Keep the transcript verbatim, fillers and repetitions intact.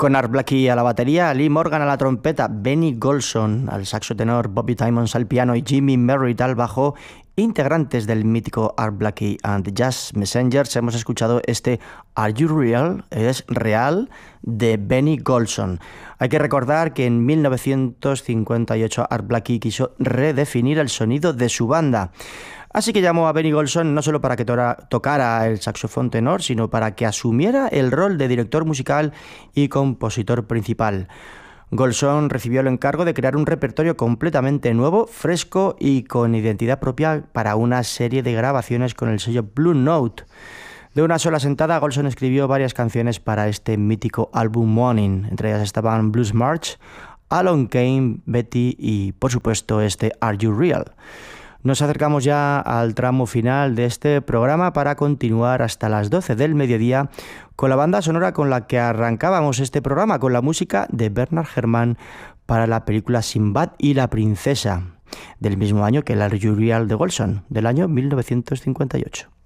Con Art Blakey a la batería, Lee Morgan a la trompeta, Benny Golson al saxo tenor, Bobby Timmons al piano y Jimmy Merritt al bajo, integrantes del mítico Art Blakey and the Jazz Messengers, hemos escuchado este Are You Real? ¿Es real? De Benny Golson. Hay que recordar que en mil novecientos cincuenta y ocho Art Blakey quiso redefinir el sonido de su banda. Así que llamó a Benny Golson no solo para que tocara el saxofón tenor, sino para que asumiera el rol de director musical y compositor principal. Golson recibió el encargo de crear un repertorio completamente nuevo, fresco y con identidad propia para una serie de grabaciones con el sello Blue Note. De una sola sentada, Golson escribió varias canciones para este mítico álbum Morning. Entre ellas estaban Blues March, Along Came, Betty y, por supuesto, este Are You Real? Nos acercamos ya al tramo final de este programa para continuar hasta las doce del mediodía con la banda sonora con la que arrancábamos este programa, con la música de Bernard Herrmann para la película Sinbad y la princesa, del mismo año que el Are You Real? De Golson, del año mil novecientos cincuenta y ocho.